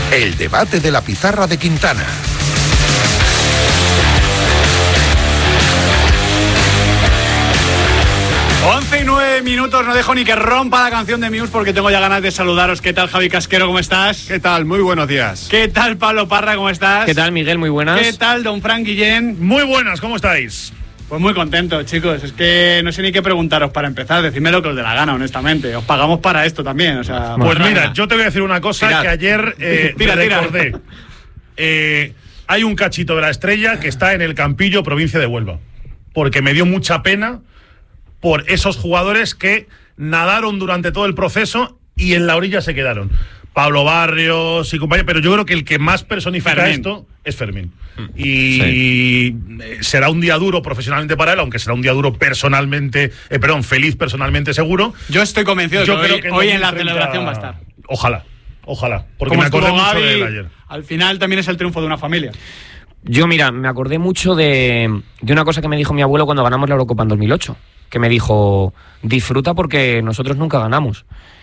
El debate de la pizarra de Quintana. Once y 9 minutos, no dejo ni que rompa la canción de Muse porque tengo ya ganas de saludaros. ¿Qué tal, Javi Casquero? ¿Cómo estás? ¿Qué tal? Muy buenos días. ¿Qué tal, Pablo Parra? ¿Cómo estás? ¿Qué tal, Miguel? Muy buenas. ¿Qué tal, don Frank Guillén? Muy buenas, ¿cómo estáis? Pues muy contento, chicos. Es que no sé ni qué preguntaros para empezar. Decidme lo que os dé la gana, honestamente. Os pagamos para esto también, o sea... Pues mira, yo te voy a decir una cosa que ayer recordé. Hay un cachito de la Estrella que está en el Campillo, provincia de Huelva. Porque me dio mucha pena por esos jugadores que nadaron durante todo el proceso y en la orilla se quedaron. Pablo Barrios y compañía, pero yo creo que el que más personifica esto es Fermín. Y será un día duro profesionalmente para él, aunque será un día duro personalmente, feliz personalmente seguro. Yo estoy convencido de que hoy en la celebración va a estar. Ojalá, porque como me acordé mucho Gaby, de él ayer. Al final también es el triunfo de una familia. Yo, mira, me acordé mucho de una cosa que me dijo mi abuelo cuando ganamos la Eurocopa en 2008, que me dijo, disfruta porque nosotros nunca ganamos.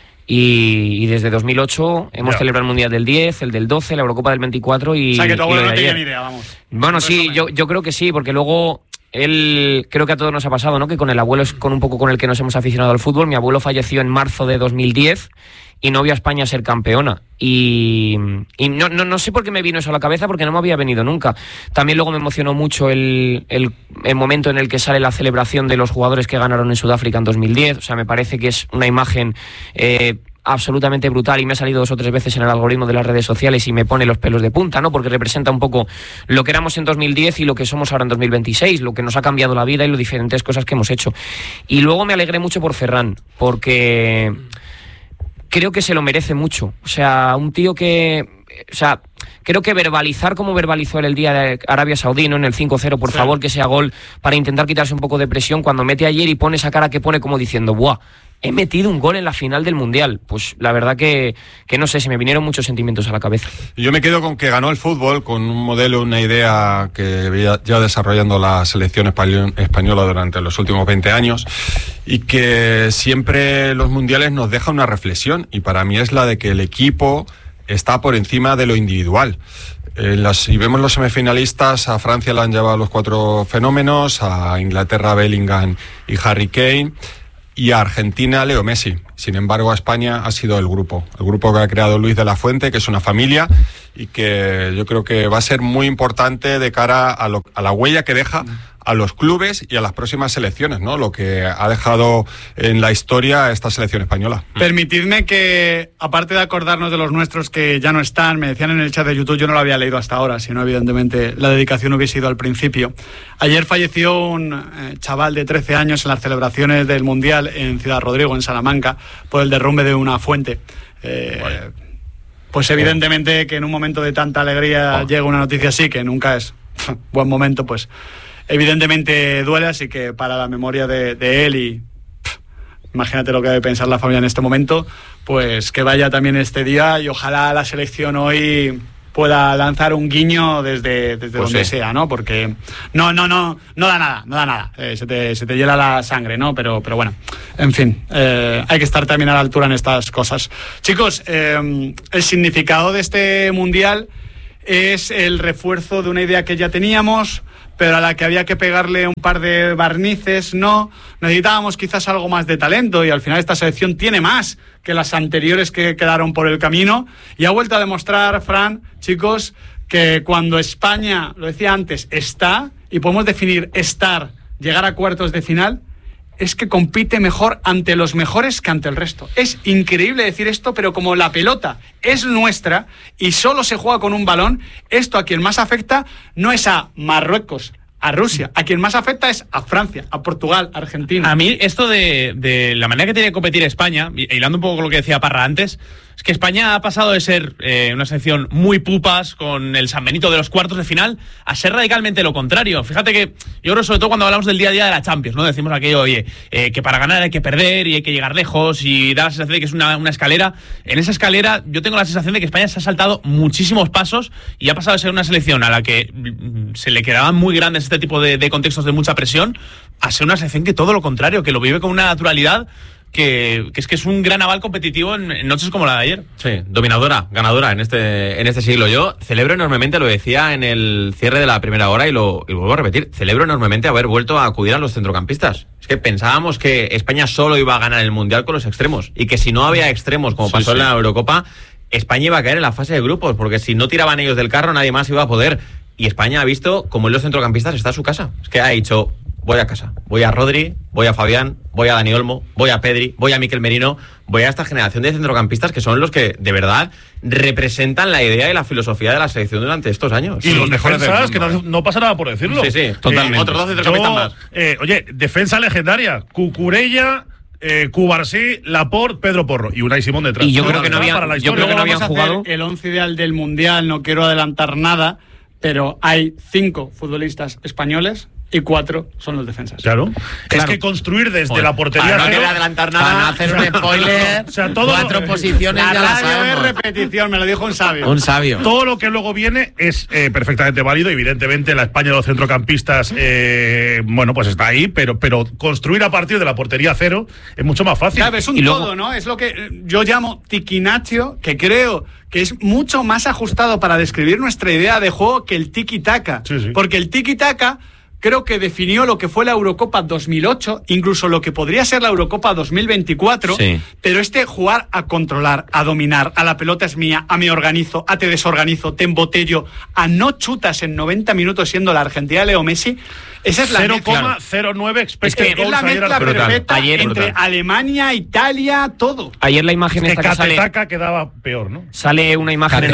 Y desde 2008 hemos celebrado el Mundial del 10, el del 12, la Eurocopa del 24 y... O sea, que tu abuelo no tenía ayer. ni idea, vamos. Bueno, sí, yo creo que sí, porque luego... Él, creo que a todos nos ha pasado, ¿no? Que con el abuelo es con un poco con el que nos hemos aficionado al fútbol. Mi abuelo falleció en marzo de 2010 y no vio a España ser campeona. Y no sé por qué me vino eso a la cabeza, porque no me había venido nunca. También luego me emocionó mucho el momento en el que sale la celebración de los jugadores que ganaron en Sudáfrica en 2010. O sea, me parece que es una imagen... absolutamente brutal y me ha salido 2 o 3 veces en el algoritmo de las redes sociales y me pone los pelos de punta, ¿no? Porque representa un poco lo que éramos en 2010 y lo que somos ahora en 2026, lo que nos ha cambiado la vida y las diferentes cosas que hemos hecho. Y luego me alegré mucho por Ferran, porque creo que se lo merece mucho. O sea, un tío que... O sea, creo que verbalizar como verbalizó él el día de Arabia Saudí, ¿no? En el 5-0, por favor, que sea gol, para intentar quitarse un poco de presión, cuando mete ayer y pone esa cara que pone como diciendo, ¡buah! He metido un gol en la final del Mundial. Pues la verdad que no sé, se me vinieron muchos sentimientos a la cabeza. Yo me quedo con que ganó el fútbol con un modelo, una idea que lleva desarrollando la selección española durante los últimos 20 años y que siempre los mundiales nos deja una reflexión, y para mí es la de que el equipo está por encima de lo individual. Si vemos los semifinalistas, a Francia le han llevado los 4 fenómenos, a Inglaterra Bellingham y Harry Kane, y a Argentina Leo Messi. Sin embargo, a España ha sido el grupo que ha creado Luis de la Fuente, que es una familia y que yo creo que va a ser muy importante de cara a la huella que deja a los clubes y a las próximas selecciones, ¿no? Lo que ha dejado en la historia esta selección española. Permitidme que, aparte de acordarnos de los nuestros que ya no están, me decían en el chat de YouTube, yo no lo había leído hasta ahora, sino evidentemente la dedicación hubiese ido al principio. Ayer falleció un chaval de 13 años en las celebraciones del Mundial en Ciudad Rodrigo, en Salamanca, por el derrumbe de una fuente. Pues evidentemente que en un momento de tanta alegría llega una noticia así, que nunca es buen momento, pues evidentemente duele, así que para la memoria de él y imagínate lo que debe pensar la familia en este momento, pues que vaya también este día y ojalá la selección hoy pueda lanzar un guiño desde donde sea, ¿no? Porque no da nada. Se te hiela la sangre, ¿no? Pero bueno, en fin, hay que estar también a la altura en estas cosas. Chicos, el significado de este Mundial es el refuerzo de una idea que ya teníamos, pero a la que había que pegarle un par de barnices, ¿no? Necesitábamos quizás algo más de talento y al final esta selección tiene más que las anteriores que quedaron por el camino y ha vuelto a demostrar, Fran, chicos, que cuando España, lo decía antes, está, y podemos definir estar, llegar a cuartos de final, es que compite mejor ante los mejores que ante el resto. Es increíble decir esto, pero como la pelota es nuestra y solo se juega con un balón, esto a quien más afecta no es a Marruecos, a Rusia, a quien más afecta es a Francia, a Portugal, a Argentina. A mí esto de la manera que tiene que competir España, hilando un poco con lo que decía Parra antes, es que España ha pasado de ser una selección muy pupas con el San Benito de los cuartos de final a ser radicalmente lo contrario. Fíjate que yo creo, sobre todo cuando hablamos del día a día de la Champions, ¿no? Decimos aquello, oye, que para ganar hay que perder y hay que llegar lejos y da la sensación de que es una escalera. En esa escalera yo tengo la sensación de que España se ha saltado muchísimos pasos y ha pasado de ser una selección a la que se le quedaban muy grandes este tipo de contextos de mucha presión a ser una selección que todo lo contrario, que lo vive con una naturalidad que es un gran aval competitivo en noches como la de ayer. Sí, dominadora, ganadora en este siglo. Yo celebro enormemente, lo decía en el cierre de la primera hora y lo vuelvo a repetir, celebro enormemente haber vuelto a acudir a los centrocampistas. Es que pensábamos que España solo iba a ganar el Mundial con los extremos y que si no había extremos, como pasó en la Eurocopa, España iba a caer en la fase de grupos, porque si no tiraban ellos del carro nadie más iba a poder. Y España ha visto como en los centrocampistas está a su casa. Es que ha dicho, voy a casa, voy a Rodri, voy a Fabián, voy a Dani Olmo, voy a Pedri, voy a Mikel Merino, voy a esta generación de centrocampistas que son los que de verdad representan la idea y la filosofía de la selección durante estos años. Y los defensas, que no pasa nada por decirlo. Sí, totalmente. Otros 2 centrocampistas más. Oye, defensa legendaria, Cucurella, Cubarsí, Laporte, Pedro Porro y Unai Simón detrás. Y yo creo que no habían jugado el 11 ideal del Mundial, no quiero adelantar nada, pero hay 5 futbolistas españoles y 4 son los defensas. Claro. Es que construir desde la portería. No quiero adelantar nada. Para no hacer un spoiler. 4 posiciones ya las sabemos. Es repetición, me lo dijo un sabio. Un sabio. Todo lo que luego viene es perfectamente válido. Evidentemente, la España de los centrocampistas, pues está ahí, pero construir a partir de la portería cero es mucho más fácil. Claro, es un todo, ¿no? Es lo que yo llamo tiquinaccio, que creo que es mucho más ajustado para describir nuestra idea de juego que el tiki-taka. Sí. Porque el tiki-taka creo que definió lo que fue la Eurocopa 2008, incluso lo que podría ser la Eurocopa 2024, pero jugar a controlar, a dominar, a la pelota es mía, a me organizo, a te desorganizo, te embotello, a no chutas en 90 minutos siendo la Argentina de Leo Messi, esa es la 0,09 expected goals. Es la mezcla perfecta entre Alemania, Italia, todo. Ayer la imagen que esta que sale... Catetaca quedaba peor, ¿no? Sale una imagen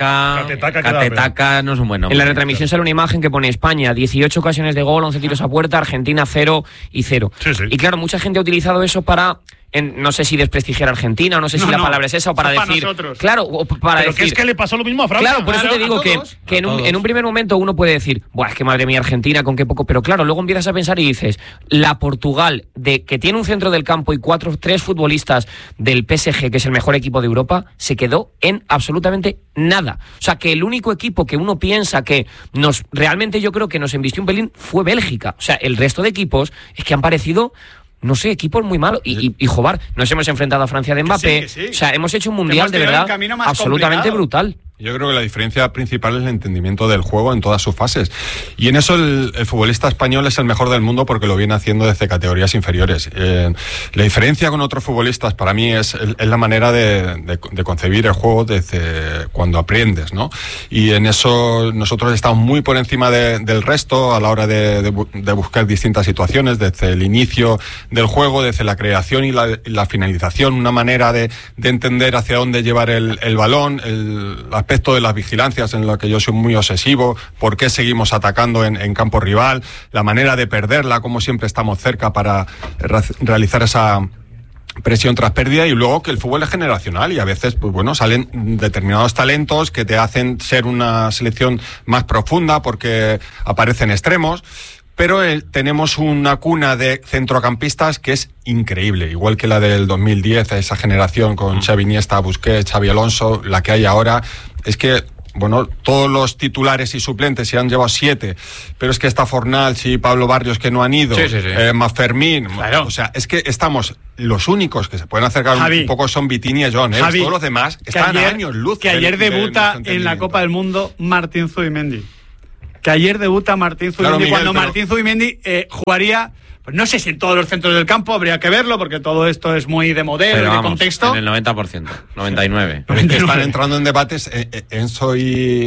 Catetaca no es un buen nombre. En la retransmisión sale una imagen que pone España, 18 ocasiones de gol, 11 tiros a puerta, Argentina 0 y 0. Sí. Y claro, mucha gente ha utilizado eso para... no sé si desprestigiar a Argentina, no sé si la palabra es esa, o para decir... nosotros. Claro, o para pero decir... que es que le pasó lo mismo a Francia. Claro, por eso te digo que en un primer momento uno puede decir, buah, es que madre mía, Argentina, con qué poco... Pero claro, luego empiezas a pensar y dices, la Portugal, que tiene un centro del campo y 3 futbolistas del PSG, que es el mejor equipo de Europa, se quedó en absolutamente nada. O sea, que el único equipo que uno piensa que realmente yo creo que nos embistió un pelín fue Bélgica. O sea, el resto de equipos es que han parecido... No sé, equipos muy malos. Y Jobar, nos hemos enfrentado a Francia de Mbappé. Que sí. O sea, hemos hecho un mundial de verdad absolutamente brutal. Yo creo que la diferencia principal es el entendimiento del juego en todas sus fases. Y en eso el futbolista español es el mejor del mundo porque lo viene haciendo desde categorías inferiores. La diferencia con otros futbolistas para mí es la manera de concebir el juego desde cuando aprendes, ¿no? Y en eso nosotros estamos muy por encima del resto a la hora de buscar distintas situaciones, desde el inicio del juego, desde la creación y la finalización, una manera de entender hacia dónde llevar el balón, el aspecto de las vigilancias en lo que yo soy muy obsesivo, por qué seguimos atacando en campo rival, la manera de perderla, cómo siempre estamos cerca para realizar esa presión tras pérdida, y luego que el fútbol es generacional y a veces salen determinados talentos que te hacen ser una selección más profunda porque aparecen extremos. Pero tenemos una cuna de centrocampistas que es increíble, igual que la del 2010, esa generación con Xavi, Iniesta, Busquets, Xavi Alonso, la que hay ahora. Es que, todos los titulares y suplentes se han llevado 7, pero es que está Fornals y Pablo Barrios que no han ido, más Fermín, claro. O sea, es que estamos, los únicos que se pueden acercar un poco son Vitinha y John, todos los demás están a años luz. Que ayer debuta en la Copa del Mundo Martín Zubimendi. Que ayer debuta Martín Zubimendi, cuando Martín Zubimendi jugaría, pues no sé si en todos los centros del campo, habría que verlo, porque todo esto es muy de modelo y de contexto. En el 90%, 99%. Pero es que están entrando en debates Enzo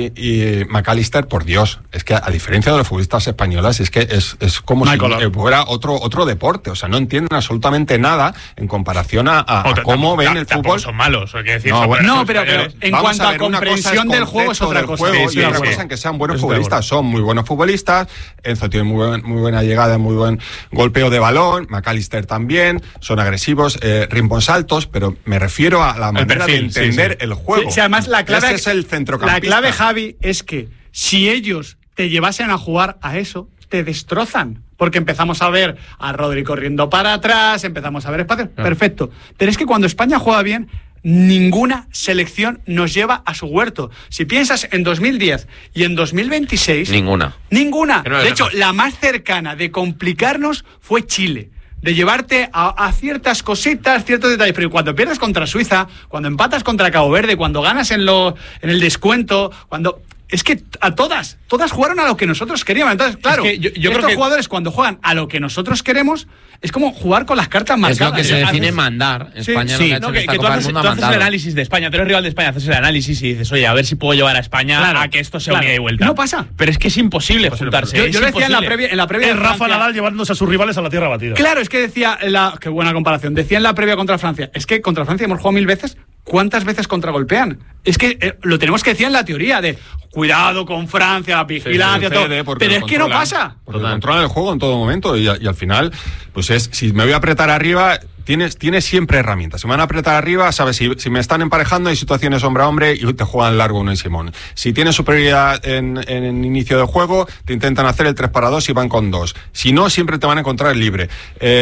y McAllister, por Dios. Es que a diferencia de los futbolistas españoles, es que es como si fuera otro deporte. O sea, no entienden absolutamente nada en comparación a cómo ven el fútbol. Son malos, hay que decir. Pero en cuanto a comprensión del juego es otra cosa. Y otra cosa en que sean buenos futbolistas. Son muy buenos futbolistas. Enzo tiene muy buena llegada, muy buen golpeo de balón. McAllister también. Son agresivos, ritmos altos, pero me refiero a la manera de entender el juego. Además, la clave es el centrocampista. La clave, Javi, es que si ellos te llevasen a jugar a eso, te destrozan. Porque empezamos a ver a Rodri corriendo para atrás, empezamos a ver espacios. Perfecto. Pero es que cuando España juega bien, ninguna selección nos lleva a su huerto. Si piensas en 2010 y en 2026... Ninguna. De hecho, la más cercana de complicarnos fue Chile. de llevarte a ciertas cositas, ciertos detalles, pero cuando pierdes contra Suiza, cuando empatas contra Cabo Verde, cuando ganas en el descuento, cuando... Es que a todas jugaron a lo que nosotros queríamos. Entonces, claro, es que yo estos creo que jugadores cuando juegan a lo que nosotros queremos, es como jugar con las cartas marcadas. Es lo que se define mandar. España sí, lo que ha hecho en esta que Copa del Mundo ha tú haces el mandado. análisis de España, tú eres rival de España, haces el análisis y dices, oye, a ver si puedo llevar a España a que esto sea unida y vuelta. No pasa. Pero es que es imposible juntarse. Yo decía en la previa Es de Rafa Francia- Nadal llevándose a sus rivales a la tierra batida. Claro, es que decía, qué buena comparación, decía en la previa contra Francia, es que contra Francia hemos jugado 1000 veces, ¿cuántas veces contragolpean? Es que lo tenemos que decir en la teoría de cuidado con Francia, la vigilancia, todo. Pero es que no pasa. Porque controlan el juego en todo momento y al final, pues si me voy a apretar arriba, tienes siempre herramientas. Si me van a apretar arriba, sabes, si me están emparejando, hay situaciones hombre a hombre y te juegan largo Unai Simón. Si tienes superioridad en inicio de juego, te intentan hacer el 3-2 y van con 2. Si no, siempre te van a encontrar libre.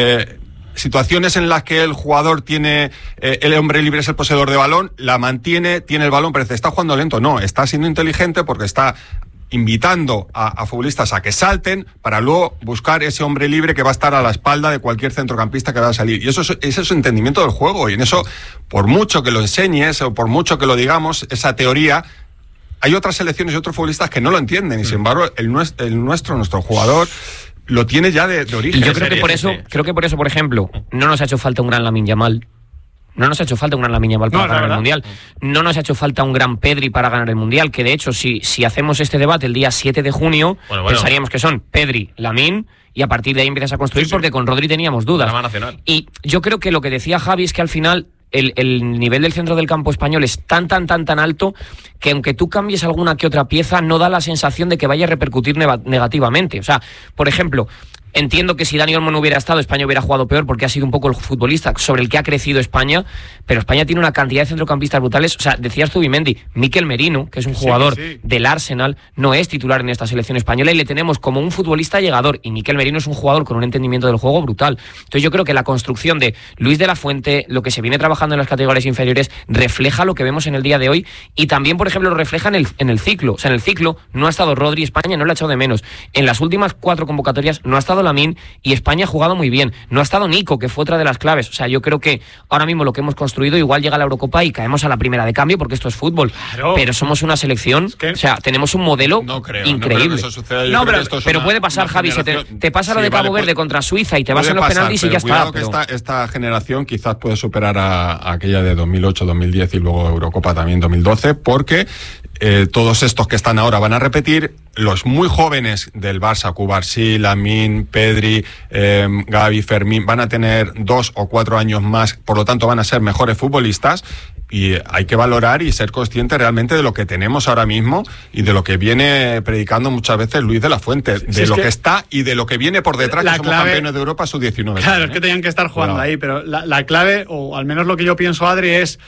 Situaciones en las que el jugador tiene, el hombre libre es el poseedor de balón, la mantiene, tiene el balón, parece, está jugando lento. No, está siendo inteligente porque está invitando a futbolistas a que salten para luego buscar ese hombre libre que va a estar a la espalda de cualquier centrocampista que va a salir. Y ese es su entendimiento del juego. Y en eso, por mucho que lo enseñes o por mucho que lo digamos, esa teoría, hay otras selecciones y otros futbolistas que no lo entienden. Y sin embargo, nuestro jugador lo tiene ya de origen. Y yo creo que por eso, por ejemplo, no nos ha hecho falta un gran Lamine Yamal. No nos ha hecho falta un gran Lamine Yamal para ganar el Mundial. No nos ha hecho falta un gran Pedri para ganar el Mundial, que de hecho, si hacemos este debate el día 7 de junio, pensaríamos que son Pedri, Lamine, y a partir de ahí empiezas a construir, porque con Rodri teníamos dudas. Y yo creo que lo que decía Javi es que al final el nivel del centro del campo español es tan alto que aunque tú cambies alguna que otra pieza, no da la sensación de que vaya a repercutir negativamente. O sea, por ejemplo, entiendo que si Dani Olmo no hubiera estado, España hubiera jugado peor porque ha sido un poco el futbolista sobre el que ha crecido España, pero España tiene una cantidad de centrocampistas brutales. O sea, decías tú, Bimendi, Mikel Merino, que es un jugador del Arsenal, no es titular en esta selección española y le tenemos como un futbolista llegador, y Mikel Merino es un jugador con un entendimiento del juego brutal. Entonces yo creo que la construcción de Luis de la Fuente, lo que se viene trabajando en las categorías inferiores, refleja lo que vemos en el día de hoy, y también, por ejemplo, lo refleja en el ciclo. O sea, en el ciclo no ha estado Rodri, España no le ha echado de menos. En las últimas 4 convocatorias no ha estado Lamine y España ha jugado muy bien. No ha estado Nico, que fue otra de las claves. O sea, yo creo que ahora mismo lo que hemos construido, igual llega a la Eurocopa y caemos a la primera de cambio porque esto es fútbol. Claro. Pero somos una selección, o sea, tenemos un modelo increíble. No creo que eso suceda. Pero puede pasar, Javi, te pasa lo de Cabo Verde contra Suiza y te vas en los penaltis y ya está. Que esta generación quizás puede superar a aquella de 2008, 2010 y luego Eurocopa también 2012, porque todos estos que están ahora van a repetir. Los muy jóvenes del Barça, Cubarsí, Lamine, Pedri, Gavi, Fermín, van a tener 2 o 4 años más, por lo tanto van a ser mejores futbolistas, y hay que valorar y ser consciente realmente de lo que tenemos ahora mismo y de lo que viene predicando muchas veces Luis de la Fuente, de lo que está y de lo que viene por detrás, que somos campeones de Europa sub-19. Claro, es que tenían que estar jugando ahí, pero la clave, o al menos lo que yo pienso, Adri, es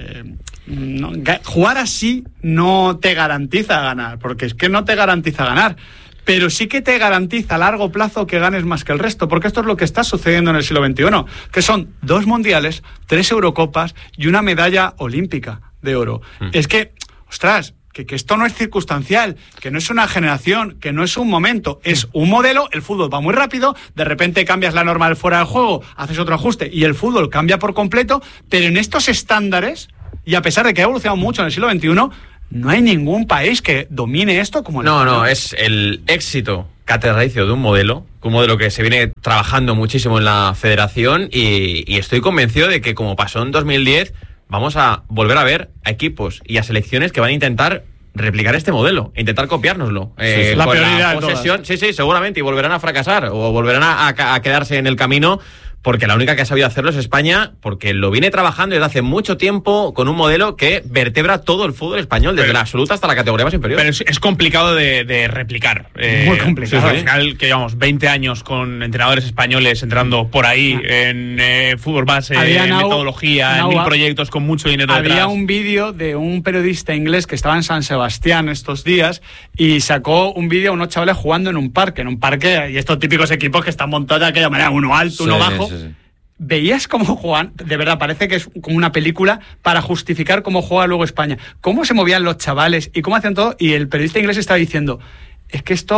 jugar así no te garantiza ganar, porque es que no te garantiza ganar, pero sí que te garantiza a largo plazo que ganes más que el resto, porque esto es lo que está sucediendo en el siglo XXI, que son 2 mundiales, 3 Eurocopas y una medalla olímpica de oro. Es que, ostras, que esto no es circunstancial, que no es una generación, que no es un momento, es un modelo. El fútbol va muy rápido, de repente cambias la norma del fuera del juego, haces otro ajuste y el fútbol cambia por completo, pero en estos estándares, y a pesar de que ha evolucionado mucho en el siglo XXI, no hay ningún país que domine esto como el español. No, es el éxito catedralicio de un modelo que se viene trabajando muchísimo en la federación, y estoy convencido de que, como pasó en 2010, vamos a volver a ver a equipos y a selecciones que van a intentar replicar este modelo, intentar copiárnoslo. La prioridad de posesión, sí, seguramente, y volverán a fracasar o volverán a quedarse en el camino, porque la única que ha sabido hacerlo es España, porque lo viene trabajando desde hace mucho tiempo con un modelo que vertebra todo el fútbol español, desde la absoluta hasta la categoría más inferior. Pero es complicado de replicar. Muy complicado. Al final, que llevamos 20 años con entrenadores españoles entrando por ahí en fútbol base, en metodología, en 1000 proyectos con mucho dinero detrás. Había un vídeo de un periodista inglés que estaba en San Sebastián estos días y sacó un vídeo a unos chavales jugando en un parque, y estos típicos equipos que están montados de aquella manera, uno alto, uno bajo. Veías cómo juegan, de verdad, parece que es como una película para justificar cómo juega luego España, cómo se movían los chavales y cómo hacían todo, y el periodista inglés estaba diciendo, es que esto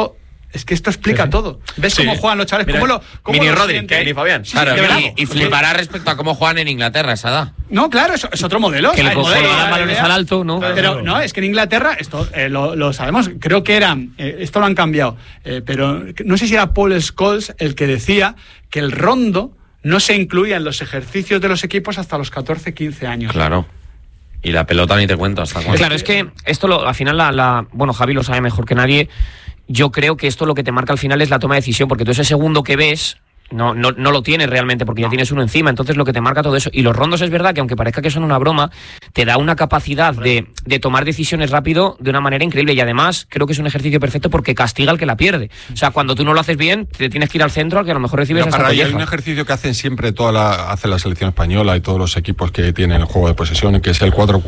Es que esto explica todo. ¿Ves cómo juegan los chavales? Mira, ¿Cómo Mini lo Rodri, sienten? que ni Fabián. Sí, Claro, de verdad. y flipará respecto a cómo juegan en Inglaterra esa edad. No, claro, es otro modelo. Que le Hay modelo, dan balones al alto, ¿no? Pero no, es que en Inglaterra, esto lo sabemos, creo que era, esto lo han cambiado, pero no sé si era Paul Scholes el que decía que el rondo no se incluía en los ejercicios de los equipos hasta los 14, 15 años. Claro. Y la pelota ni te cuento hasta cuándo. Claro, es que esto al final bueno, Javi lo sabe mejor que nadie. Yo creo que esto lo que te marca al final es la toma de decisión, porque tú ese segundo que ves no lo tienes realmente, porque ya tienes uno encima. Entonces lo que te marca todo eso. Y los rondos es verdad que aunque parezca que son una broma, te da una capacidad de tomar decisiones rápido de una manera increíble. Y además creo que es un ejercicio perfecto porque castiga al que la pierde. O sea, cuando tú no lo haces bien, te tienes que ir al centro, al que a lo mejor recibes esa Hay colleja. un ejercicio que hacen siempre hace la selección española y todos los equipos que tienen el juego de posesión, que es el 4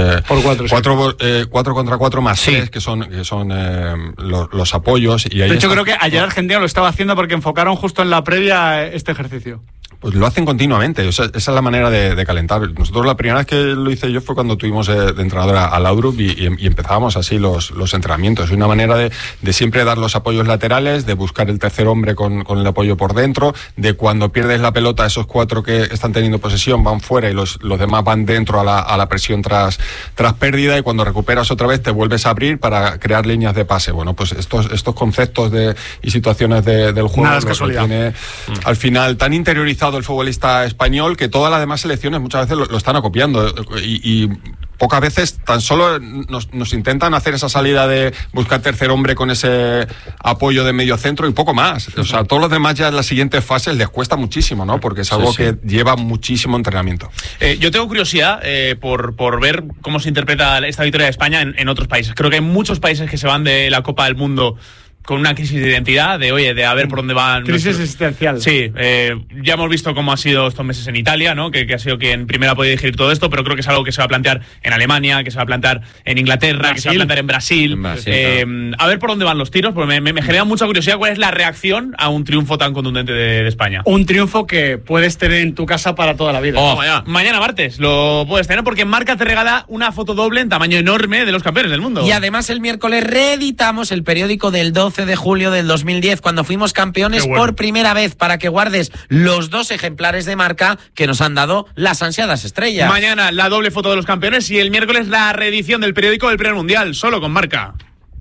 contra 4 más 3, que son los apoyos. Y ahí de hecho, creo que ayer Argentina lo estaba haciendo porque enfocaron justo en la previa este ejercicio. Pues lo hacen continuamente, esa es la manera de calentar. Nosotros la primera vez que lo hice yo fue cuando tuvimos de entrenador a Laudrup y empezábamos así los entrenamientos. Es una manera de siempre dar los apoyos laterales, de buscar el tercer hombre con el apoyo por dentro, de cuando pierdes la pelota, esos 4 que están teniendo posesión van fuera y los demás van dentro a la presión tras pérdida, y cuando recuperas otra vez te vuelves a abrir para crear líneas de pase. Bueno, pues estos conceptos y situaciones del juego Nada es casualidad. Tiene al final tan interiorizado el futbolista español que todas las demás selecciones muchas veces lo están acopiando y pocas veces tan solo nos intentan hacer esa salida de buscar tercer hombre con ese apoyo de medio centro y poco más. O sea, todos los demás ya en las siguientes fases les cuesta muchísimo, ¿no? Porque es algo que lleva muchísimo entrenamiento. Yo tengo curiosidad por ver cómo se interpreta esta victoria de España en otros países. Creo que hay muchos países que se van de la Copa del Mundo con una crisis de identidad, de a ver por dónde van. Crisis existencial. Sí, ya hemos visto cómo ha sido estos meses en Italia, ¿no? Que ha sido quien primero ha podido digerir todo esto, pero creo que es algo que se va a plantear en Alemania, que se va a plantear en Inglaterra, que se va a plantear en Brasil. Claro. A ver por dónde van los tiros, porque me genera mucha curiosidad cuál es la reacción a un triunfo tan contundente de España. Un triunfo que puedes tener en tu casa para toda la vida. Mañana martes lo puedes tener porque Marca te regala una foto doble en tamaño enorme de los campeones del mundo. Y además el miércoles reeditamos el periódico del 12 de julio del 2010, cuando fuimos campeones por primera vez, para que guardes los 2 ejemplares de Marca que nos han dado las ansiadas estrellas. Mañana la doble foto de los campeones y el miércoles la reedición del periódico del primer mundial, solo con Marca.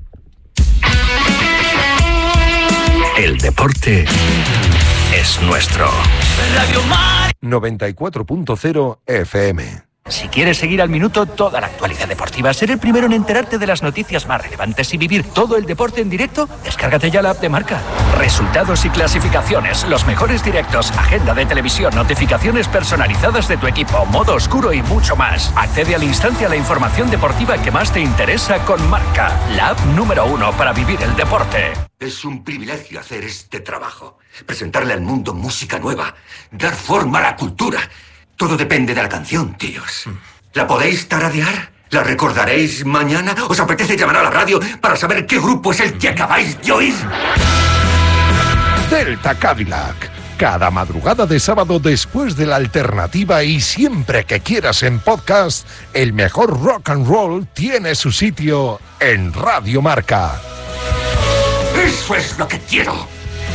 El deporte es nuestro. Radio Mar 94.0 FM. Si quieres seguir al minuto toda la actualidad deportiva, ser el primero en enterarte de las noticias más relevantes y vivir todo el deporte en directo, descárgate ya la app de Marca. Resultados y clasificaciones, los mejores directos, agenda de televisión, notificaciones personalizadas de tu equipo, modo oscuro y mucho más. Accede al instante a la información deportiva que más te interesa con Marca, la app número 1 para vivir el deporte. Es un privilegio hacer este trabajo, presentarle al mundo música nueva, dar forma a la cultura. Todo depende de la canción, tíos. ¿La podéis tararear? ¿La recordaréis mañana? ¿Os apetece llamar a la radio para saber qué grupo es el que acabáis de oír? Delta Cadillac. Cada madrugada de sábado después de la alternativa y siempre que quieras en podcast, el mejor rock and roll tiene su sitio en Radio Marca. ¡Eso es lo que quiero!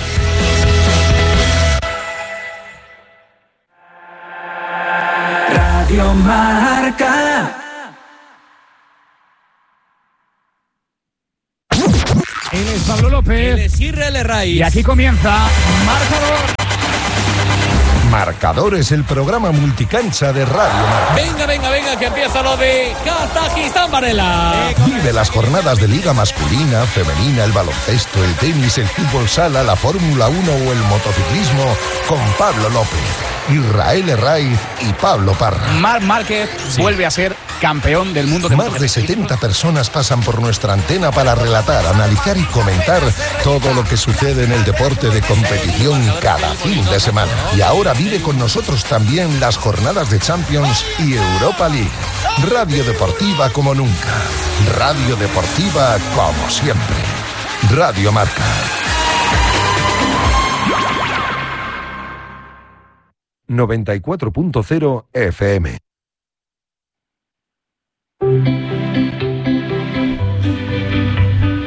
Radio Marca. Él es Pablo López. Él es Israel Raiz. Y aquí comienza Marcador. Marcador es el programa multicancha de Radio Marca. Venga, que empieza lo de Kazajistán, Varela. Vive las jornadas de Liga masculina, femenina, el baloncesto, el tenis, el fútbol sala, la Fórmula 1 o el motociclismo con Pablo López, Israel Raiz y Pablo Parra. Marc Márquez vuelve a ser campeón del mundo de Más de 70 personas pasan por nuestra antena para relatar, analizar y comentar todo lo que sucede en el deporte de competición cada fin de semana. Y ahora vive con nosotros también las jornadas de Champions y Europa League. Radio deportiva como nunca. Radio deportiva como siempre. Radio Marca. ...94.0 FM.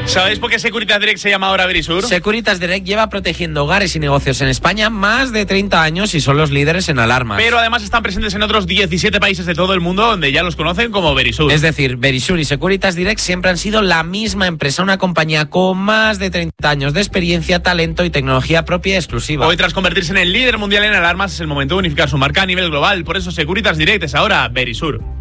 ¿Sabéis por qué Securitas Direct se llama ahora Verisur? Securitas Direct lleva protegiendo hogares y negocios en España más de 30 años y son los líderes en alarmas. Pero además están presentes en otros 17 países de todo el mundo donde ya los conocen como Verisur. Es decir, Verisur y Securitas Direct siempre han sido la misma empresa, una compañía con más de 30 años de experiencia, talento y tecnología propia y exclusiva. Hoy, tras convertirse en el líder mundial en alarmas, es el momento de unificar su marca a nivel global. Por eso Securitas Direct es ahora Verisur.